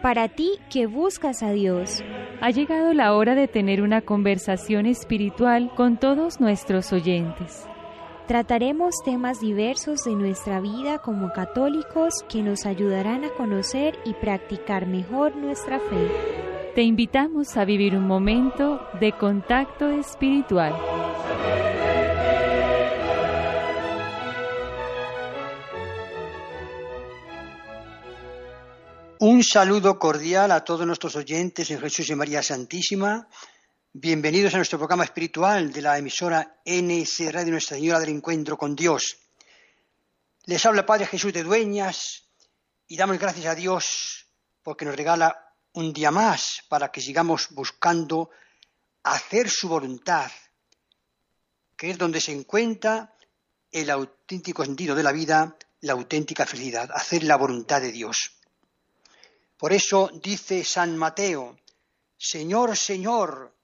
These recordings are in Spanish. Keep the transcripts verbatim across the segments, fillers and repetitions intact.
Para ti que buscas a Dios, ha llegado la hora de tener una conversación espiritual con todos nuestros oyentes. Trataremos temas diversos de nuestra vida como católicos que nos ayudarán a conocer y practicar mejor nuestra fe. Te invitamos a vivir un momento de contacto espiritual. Un saludo cordial a todos nuestros oyentes en Jesús y María Santísima. Bienvenidos a nuestro programa espiritual de la emisora N S Radio Nuestra Señora del Encuentro con Dios. Les habla el Padre Jesús de Dueñas y damos gracias a Dios porque nos regala un día más para que sigamos buscando hacer su voluntad, que es donde se encuentra el auténtico sentido de la vida, la auténtica felicidad, hacer la voluntad de Dios. Por eso dice San Mateo: Señor, Señor,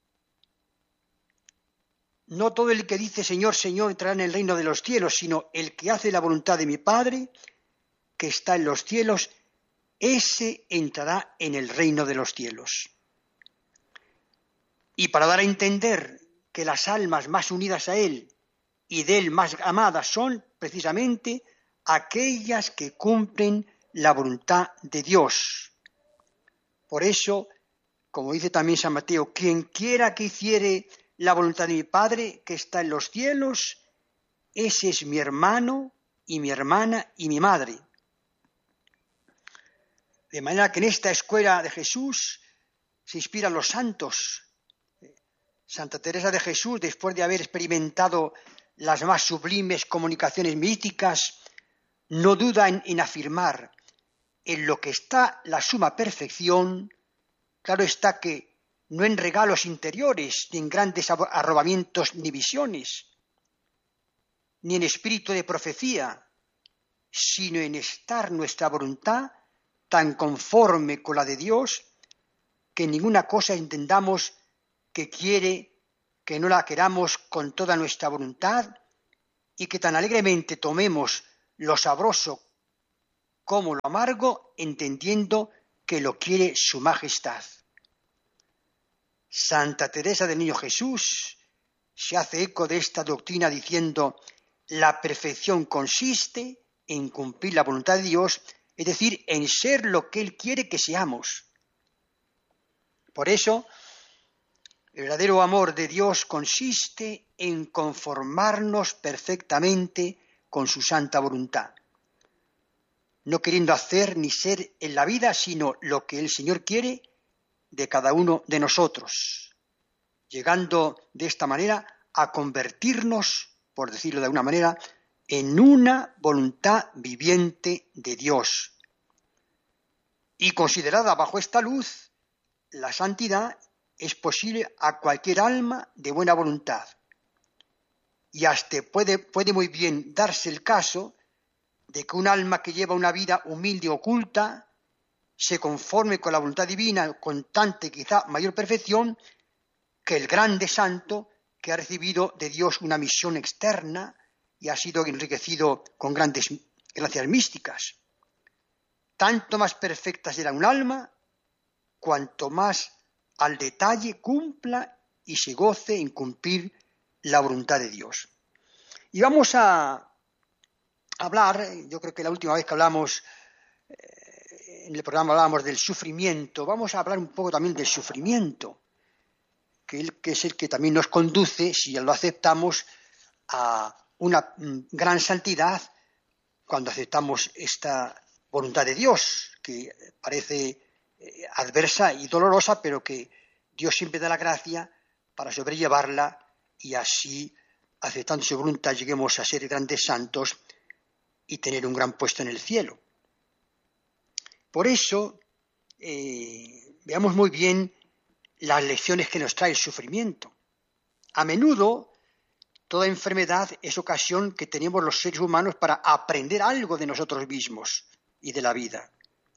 no todo el que dice Señor, Señor entrará en el reino de los cielos, sino el que hace la voluntad de mi Padre, que está en los cielos, ese entrará en el reino de los cielos. Y para dar a entender que las almas más unidas a Él y de Él más amadas son precisamente aquellas que cumplen la voluntad de Dios. Por eso, como dice también San Mateo, quien quiera que hiciere la voluntad de mi Padre que está en los cielos, ese es mi hermano y mi hermana y mi madre. De manera que en esta escuela de Jesús se inspiran los santos. Santa Teresa de Jesús, después de haber experimentado las más sublimes comunicaciones místicas, no duda en, en afirmar: en lo que está la suma perfección, claro está que no en regalos interiores, ni en grandes arrobamientos ni visiones, ni en espíritu de profecía, sino en estar nuestra voluntad tan conforme con la de Dios, que ninguna cosa entendamos que quiere que no la queramos con toda nuestra voluntad, y que tan alegremente tomemos lo sabroso como lo amargo, entendiendo que lo quiere su majestad. Santa Teresa del Niño Jesús se hace eco de esta doctrina diciendo: la perfección consiste en cumplir la voluntad de Dios, es decir, en ser lo que Él quiere que seamos. Por eso, el verdadero amor de Dios consiste en conformarnos perfectamente con su santa voluntad, no queriendo hacer ni ser en la vida sino lo que el Señor quiere de cada uno de nosotros, llegando de esta manera a convertirnos, por decirlo de alguna manera, en una voluntad viviente de Dios. Y considerada bajo esta luz, la santidad es posible a cualquier alma de buena voluntad. Y hasta puede, puede muy bien darse el caso de que un alma que lleva una vida humilde y oculta se conforme con la voluntad divina con tanta y quizá mayor perfección que el grande santo que ha recibido de Dios una misión externa y ha sido enriquecido con grandes gracias místicas. Tanto más perfecta será un alma cuanto más al detalle cumpla y se goce en cumplir la voluntad de Dios. Y vamos a hablar, yo creo que la última vez que hablamos, eh, en el programa hablábamos del sufrimiento, vamos a hablar un poco también del sufrimiento, que, el, que es el que también nos conduce, si lo aceptamos, a una gran santidad cuando aceptamos esta voluntad de Dios, que parece eh, adversa y dolorosa, pero que Dios siempre da la gracia para sobrellevarla y así, aceptando su voluntad, lleguemos a ser grandes santos y tener un gran puesto en el cielo. Por eso, eh, veamos muy bien las lecciones que nos trae el sufrimiento. A menudo, toda enfermedad es ocasión que tenemos los seres humanos para aprender algo de nosotros mismos y de la vida.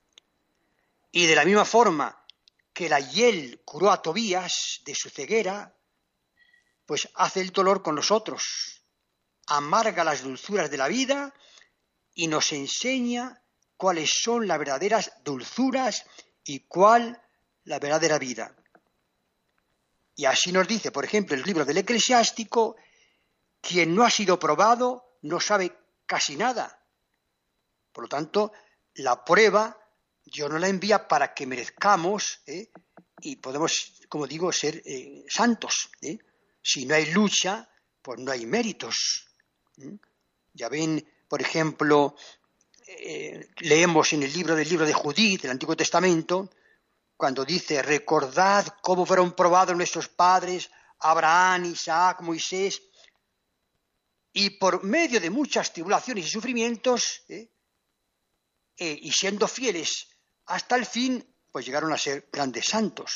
Y de la misma forma que la hiel curó a Tobías de su ceguera, pues hace el dolor con nosotros, amarga las dulzuras de la vida y nos enseña cuáles son las verdaderas dulzuras y cuál la verdadera vida. Y así nos dice, por ejemplo, el libro del Eclesiástico, quien no ha sido probado no sabe casi nada. Por lo tanto, la prueba Dios nos la envía para que merezcamos ¿eh? y podemos, como digo, ser eh, santos. ¿eh? Si no hay lucha, pues no hay méritos. ¿eh? Ya ven, por ejemplo, eh, leemos en el libro del libro de Judith, del Antiguo Testamento, cuando dice, recordad cómo fueron probados nuestros padres, Abraham, Isaac, Moisés, y por medio de muchas tribulaciones y sufrimientos, ¿eh? Eh, y siendo fieles hasta el fin, pues llegaron a ser grandes santos.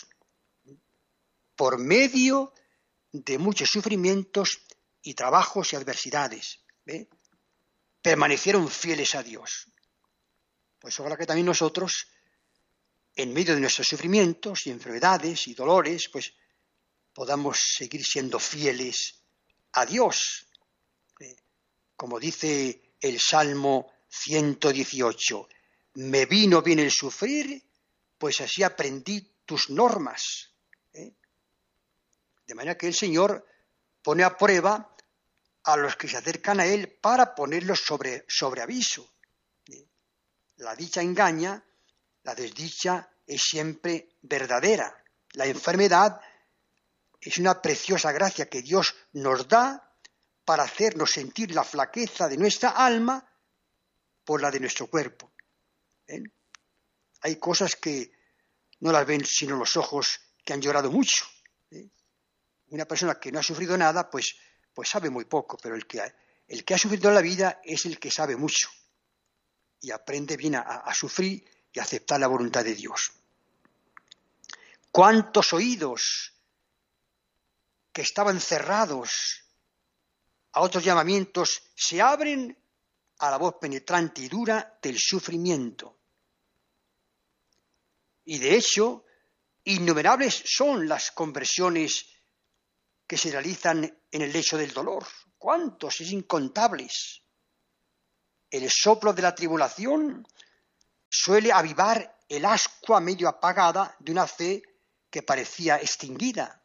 Por medio de muchos sufrimientos y trabajos y adversidades, ¿eh? permanecieron fieles a Dios. Pues ojalá que también nosotros, en medio de nuestros sufrimientos y enfermedades y dolores, pues podamos seguir siendo fieles a Dios. ¿eh? Como dice el Salmo ciento dieciocho, me vino bien el sufrir, pues así aprendí tus normas. ¿eh? De manera que el Señor pone a prueba a los que se acercan a Él para ponerlos sobre, sobre aviso. ¿eh? La dicha engaña, la desdicha es siempre verdadera. La enfermedad es una preciosa gracia que Dios nos da para hacernos sentir la flaqueza de nuestra alma por la de nuestro cuerpo. ¿eh? Hay cosas que no las ven sino los ojos que han llorado mucho. ¿eh? Una persona que no ha sufrido nada, pues, pues sabe muy poco, pero el que, ha, el que ha sufrido en la vida es el que sabe mucho y aprende bien a, a sufrir y a aceptar la voluntad de Dios. ¿Cuántos oídos que estaban cerrados a otros llamamientos se abren a la voz penetrante y dura del sufrimiento? Y de hecho, innumerables son las conversiones que se realizan en el lecho del dolor. ¿Cuántos? Es incontables. El soplo de la tribulación suele avivar el ascua medio apagada de una fe que parecía extinguida.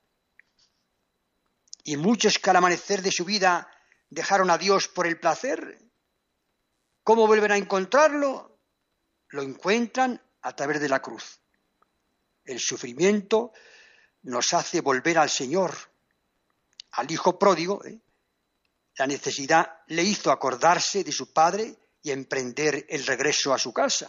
Y muchos que al amanecer de su vida dejaron a Dios por el placer, ¿cómo vuelven a encontrarlo? Lo encuentran a través de la cruz. El sufrimiento nos hace volver al Señor. Al hijo pródigo, ¿eh? la necesidad le hizo acordarse de su padre y emprender el regreso a su casa.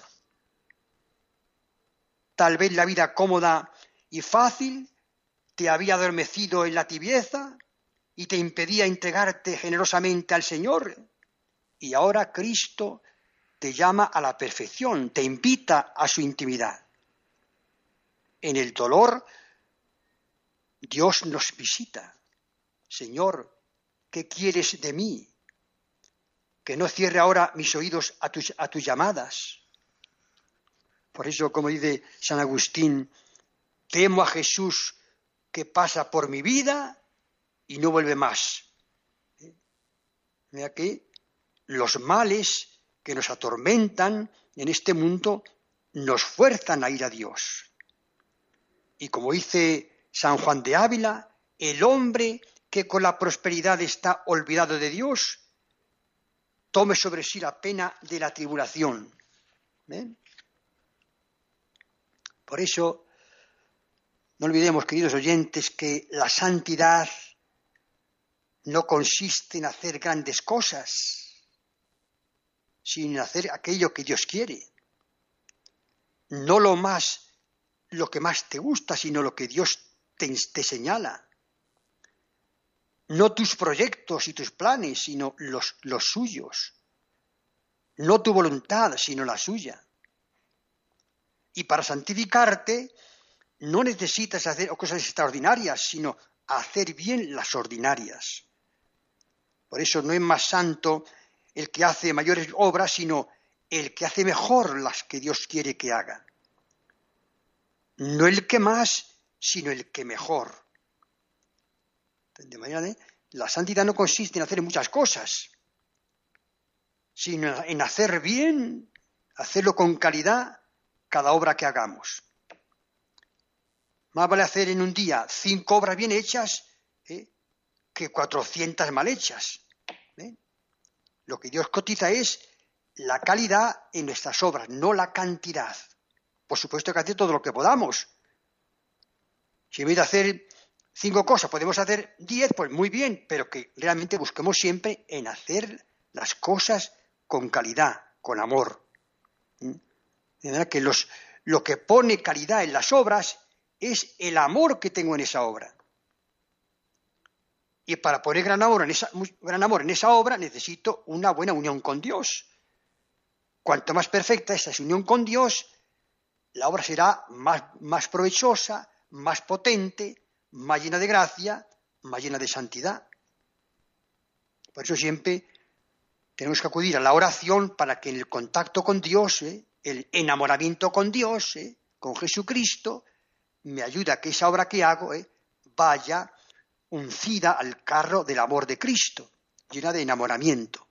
Tal vez la vida cómoda y fácil te había adormecido en la tibieza y te impedía entregarte generosamente al Señor. Y ahora Cristo te llama a la perfección, te invita a su intimidad. En el dolor, Dios nos visita. Señor, ¿qué quieres de mí? Que no cierre ahora mis oídos a tus, a tus llamadas. Por eso, como dice San Agustín, temo a Jesús que pasa por mi vida y no vuelve más. ¿Eh? Mira que los males que nos atormentan en este mundo nos fuerzan a ir a Dios. Y como dice San Juan de Ávila, el hombre que con la prosperidad está olvidado de Dios, tome sobre sí la pena de la tribulación. ¿Eh? Por eso, no olvidemos, queridos oyentes, que la santidad no consiste en hacer grandes cosas, sino en hacer aquello que Dios quiere. No lo más, lo que más te gusta, sino lo que Dios te, te señala. No tus proyectos y tus planes, sino los, los suyos. No tu voluntad, sino la suya. Y para santificarte, no necesitas hacer cosas extraordinarias, sino hacer bien las ordinarias. Por eso no es más santo el que hace mayores obras, sino el que hace mejor las que Dios quiere que haga. No el que más, sino el que mejor. De manera, ¿eh? La santidad no consiste en hacer muchas cosas, sino en hacer bien, hacerlo con calidad, cada obra que hagamos. Más vale hacer en un día cinco obras bien hechas ¿eh? que cuatrocientas mal hechas. ¿eh? Lo que Dios cotiza es la calidad en nuestras obras, no la cantidad. Por supuesto que hacer todo lo que podamos. Si en vez de hacer cinco cosas podemos hacer diez, pues muy bien, pero que realmente busquemos siempre en hacer las cosas con calidad, con amor. ¿Mm? De manera que los, lo que pone calidad en las obras es el amor que tengo en esa obra. Y para poner gran amor en esa, gran amor en esa obra necesito una buena unión con Dios. Cuanto más perfecta es esa unión con Dios, la obra será más, más provechosa, más potente, más llena de gracia, más llena de santidad. Por eso siempre tenemos que acudir a la oración para que en el contacto con Dios, ¿eh? el enamoramiento con Dios, ¿eh? con Jesucristo, me ayude a que esa obra que hago ¿eh? vaya uncida al carro del amor de Cristo, llena de enamoramiento.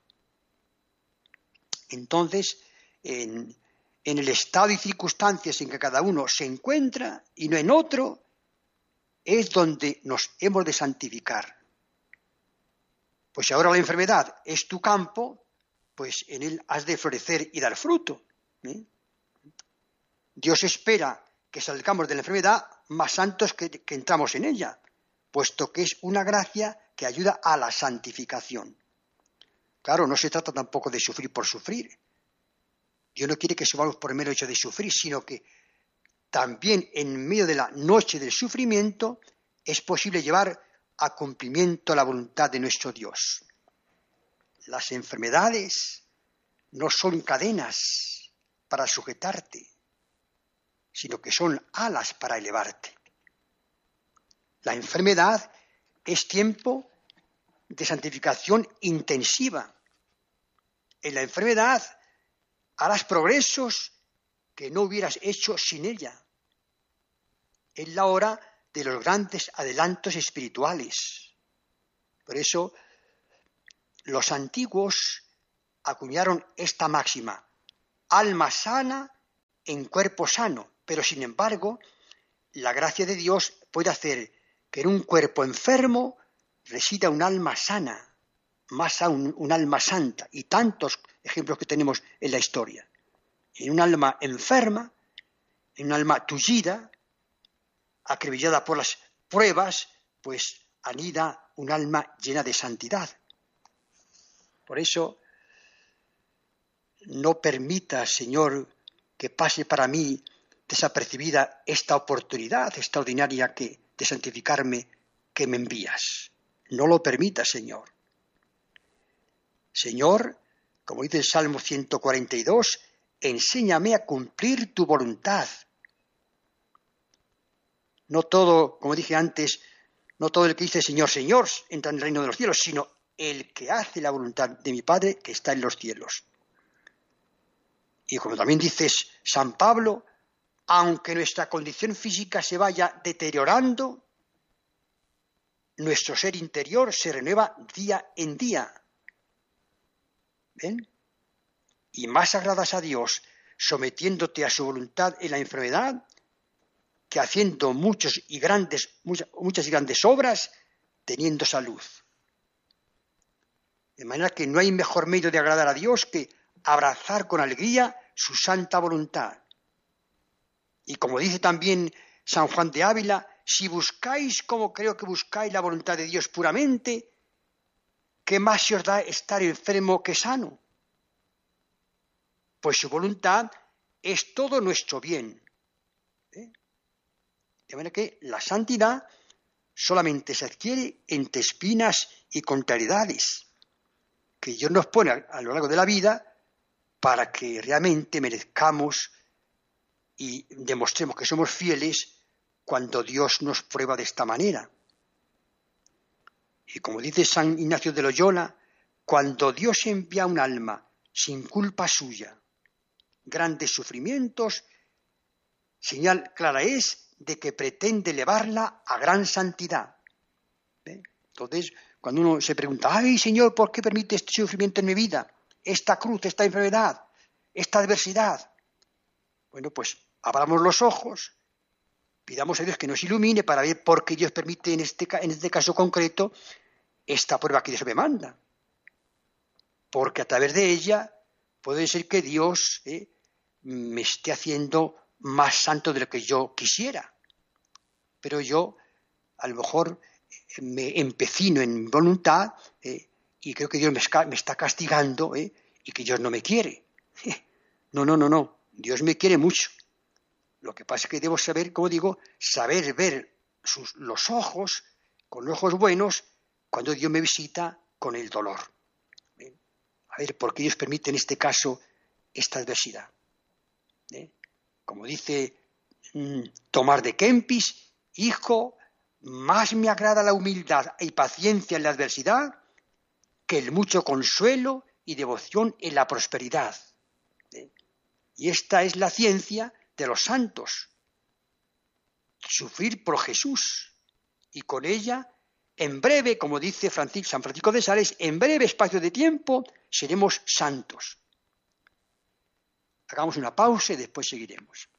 Entonces, en, en el estado y circunstancias en que cada uno se encuentra y no en otro, es donde nos hemos de santificar. Pues si ahora la enfermedad es tu campo, pues en él has de florecer y dar fruto. ¿eh? Dios espera que salgamos de la enfermedad más santos que, que entramos en ella, puesto que es una gracia que ayuda a la santificación. Claro, no se trata tampoco de sufrir por sufrir. Dios no quiere que suframos por el mero hecho de sufrir, sino que también en medio de la noche del sufrimiento es posible llevar a cumplimiento la voluntad de nuestro Dios. Las enfermedades no son cadenas para sujetarte, sino que son alas para elevarte. La enfermedad es tiempo de santificación intensiva. En la enfermedad harás progresos que no hubieras hecho sin ella. Es la hora de los grandes adelantos espirituales. Por eso los antiguos acuñaron esta máxima: alma sana en cuerpo sano. Pero sin embargo, la gracia de Dios puede hacer que en un cuerpo enfermo resida un alma sana, más aún un alma santa, y tantos ejemplos que tenemos en la historia. En un alma enferma, en un alma tullida, acribillada por las pruebas, pues anida un alma llena de santidad. Por eso, no permita, Señor, que pase para mí desapercibida esta oportunidad extraordinaria que, de santificarme que me envías. No lo permita, Señor. Señor, como dice el Salmo ciento cuarenta y dos, enséñame a cumplir tu voluntad. No todo, como dije antes, no todo el que dice Señor, Señor, entra en el reino de los cielos, sino el que hace la voluntad de mi Padre que está en los cielos. Y como también dice San Pablo, aunque nuestra condición física se vaya deteriorando, nuestro ser interior se renueva día en día. ¿Ven? Y más agradas a Dios sometiéndote a su voluntad en la enfermedad que haciendo muchos y grandes, muchas, muchas y grandes obras teniendo salud. De manera que no hay mejor medio de agradar a Dios que abrazar con alegría su santa voluntad. Y como dice también San Juan de Ávila, si buscáis como creo que buscáis la voluntad de Dios puramente, ¿qué más se os da estar enfermo que sano? Pues su voluntad es todo nuestro bien. ¿Eh? De manera que la santidad solamente se adquiere entre espinas y contrariedades, que Dios nos pone a, a lo largo de la vida para que realmente merezcamos y demostremos que somos fieles cuando Dios nos prueba de esta manera. Y como dice San Ignacio de Loyola, cuando Dios envía un alma sin culpa suya, grandes sufrimientos, señal clara es de que pretende elevarla a gran santidad. ¿Ve? Entonces, cuando uno se pregunta, ay Señor, ¿por qué permite este sufrimiento en mi vida? Esta cruz, esta enfermedad, esta adversidad. Bueno, pues abramos los ojos Pidamos a Dios que nos ilumine para ver por qué Dios permite en este, en este caso concreto esta prueba que Dios me manda. Porque a través de ella puede ser que Dios eh, me esté haciendo más santo de lo que yo quisiera. Pero yo a lo mejor me empecino en mi voluntad eh, y creo que Dios me, me está castigando eh, y que Dios no me quiere. No, no, no, no. Dios me quiere mucho. Lo que pasa es que debo saber, como digo, saber ver sus, los ojos con ojos buenos cuando Dios me visita con el dolor. ¿Eh? A ver, ¿por qué Dios permite en este caso esta adversidad? ¿Eh? Como dice mmm, Tomás de Kempis, hijo, más me agrada la humildad y paciencia en la adversidad que el mucho consuelo y devoción en la prosperidad. ¿Eh? Y esta es la ciencia de los santos, sufrir por Jesús, y con ella, en breve, como dice Francisco, San Francisco de Sales, en breve espacio de tiempo seremos santos. Hagamos una pausa y después seguiremos.